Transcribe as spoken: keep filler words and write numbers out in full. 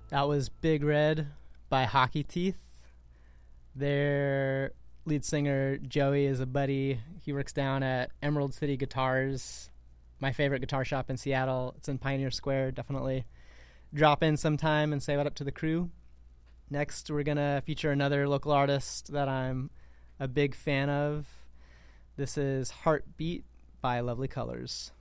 That was Big Red by Hockey Teeth. Their lead singer, Joey, is a buddy. He works down at Emerald City Guitars, my favorite guitar shop in Seattle. It's in Pioneer Square. Definitely drop in sometime and say what up to the crew. Next, we're going to feature another local artist that I'm a big fan of. This is Heartbeat by Lovely Colors.